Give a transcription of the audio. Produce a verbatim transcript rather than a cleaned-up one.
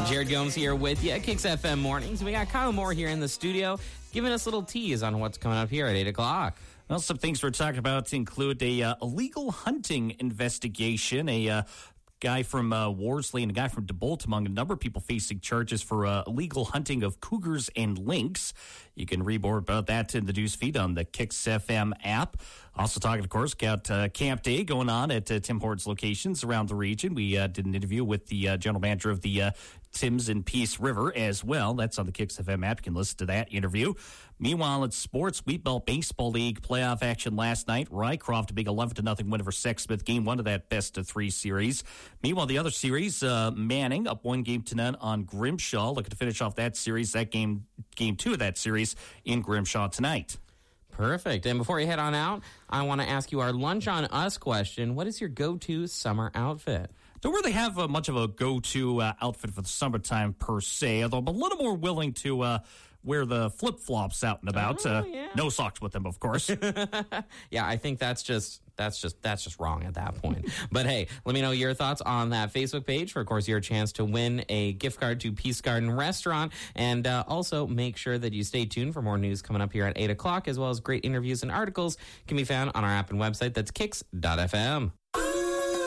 Jared Gomes here with you at Kicks F M Mornings. We got Kyle Moore here in the studio giving us little tease on what's coming up here at eight o'clock. Well, some things we're talking about include a uh, illegal hunting investigation, a uh, guy from uh, Worsley and a guy from DeBolt, among a number of people facing charges for uh, illegal hunting of cougars and lynx. You can read more about that in the news feed on the Kicks F M app. Also talking, of course, about uh, Camp Day going on at uh, Tim Hortons locations around the region. We uh, did an interview with the uh, general manager of the uh, Tim's in Peace River as well. That's on the Kicks F M app. You can listen to that interview. Meanwhile, it's sports. Wheatbelt Baseball League playoff action last night. Rycroft, a big eleven to nothing win over Sexsmith. Game one of that best of three series. Meanwhile, the other series, uh, Manning up one game to none on Grimshaw. Looking to finish off that series. That game, game two of that series in Grimshaw tonight. Perfect. And before you head on out, I want to ask you our Lunch on Us question. What is your go-to summer outfit? Don't really have uh, much of a go-to uh, outfit for the summertime per se, although I'm a little more willing to uh, wear the flip-flops out and about. Oh, uh, yeah. No socks with them, of course. Yeah, I think that's just that's just that's just wrong at that point. But hey, let me know your thoughts on that Facebook page for, of course, your chance to win a gift card to Peace Garden Restaurant. And uh, also make sure that you stay tuned for more news coming up here at eight o'clock, as well as great interviews and articles can be found on our app and website. That's kicks dot f m.